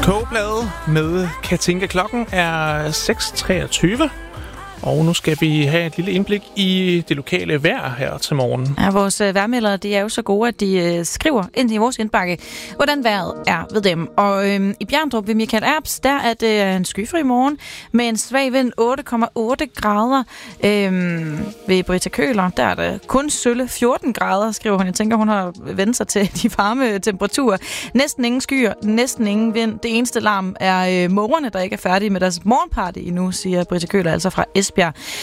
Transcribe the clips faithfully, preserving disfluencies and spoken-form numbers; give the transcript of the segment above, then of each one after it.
Kogeplade med Katinka. Klokken er seks treogtyve, og nu skal vi have et lille indblik i det lokale vejr her til morgen. Ja, vores øh, vejrmeldere, de er jo så gode, at de øh, skriver ind i vores indbakke, hvordan vejret er ved dem. Og øh, i Bjerndrup ved Michael Erbs, der er det en skyfri morgen med en svag vind otte komma otte grader. Øh, ved Britta Køler, der er det kun sølle fjorten grader, skriver hun. Jeg tænker, hun har vendt sig til de varme temperaturer. Næsten ingen skyer, næsten ingen vind. Det eneste larm er øh, mågerne, der ikke er færdige med deres morgenparty endnu, siger Britta Køler, altså fra Esbjerg.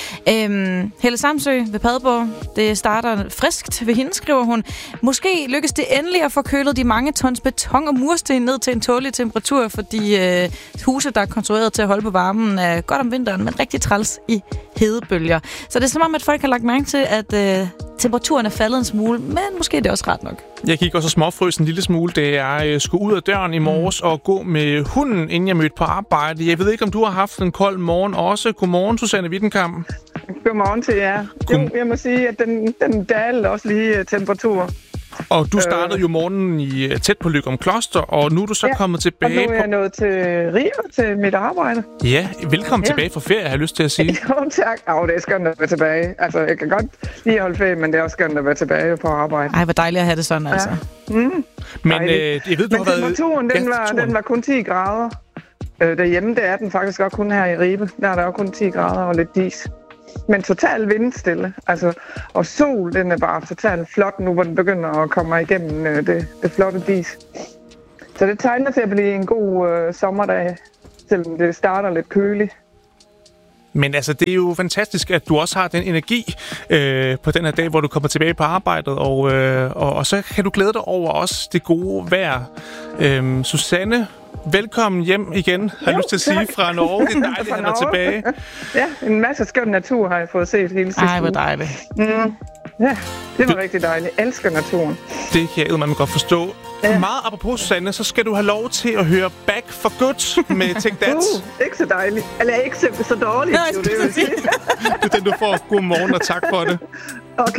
Øhm, Helle Samsø ved Padborg, det starter friskt ved hende, skriver hun. Måske lykkes det endelig at få kølet de mange tons beton og mursten ned til en tålelig temperatur, fordi øh, huse, der er konstrueret til at holde på varmen, er godt om vinteren, men rigtig træls i hedebølger. Så det er som om, at folk har lagt mærke til, at øh, temperaturen er faldet en smule, men måske er det også ret nok. Jeg gik også småfrøs en lille smule, da jeg skulle ud af døren i morges og gå med hunden, inden jeg mødte på arbejde. Jeg ved ikke, om du har haft en kold morgen også. Godmorgen, Susanne Wittenkamp. Godmorgen til jer. Jo, jeg må sige, at den, den dalede også lige temperatur. Og du startede øh. jo morgenen i tæt på Løgumkloster, og nu er du så ja, kommet tilbage. og nu er jeg nået til Ribe til mit arbejde. Ja, velkommen ja. tilbage fra ferie, jeg har lyst til at sige. Jo, tak. Åh, det er skønt at være tilbage. Altså, jeg kan godt lige holde ferie, men det er også skønt at være tilbage på arbejde. Ej, hvor dejligt at have det sådan, altså. Ja. Mm. Men øh, jeg ved, du men har været... temperaturen, den, var, den var kun ti grader. Øh, derhjemme, det er den faktisk også kun her i Ribe. Der er der også kun ti grader og lidt dis. Men totalt vindstille. Altså, og sol, den er bare totalt flot nu, hvor den begynder at komme igennem øh, det, det flotte dis. Så det tegner til at blive en god øh, sommerdag, selvom det starter lidt køligt. Men altså, det er jo fantastisk, at du også har den energi øh, på den her dag, hvor du kommer tilbage på arbejdet, og, øh, og, og så kan du glæde dig over også det gode vejr. Øh, Susanne, velkommen hjem igen, har jeg lyst til at sige, fra Norge. Det er dejligt, at du er tilbage. Ja, en masse skøn natur har jeg fået set hele sidste uge. Ej, hvor dejligt. Mm. Ja, det var det, rigtig dejligt. Jeg elsker naturen. Det kan jeg man godt forstå. Ja. Meget apropos, Susanne, så skal du have lov til at høre Back for Good med Take That. Uh, ikke så dejligt. Eller ikke så, så dårligt. Nej, jo, det vil sige. Det er den, du får. God morgen og tak for det. Okay.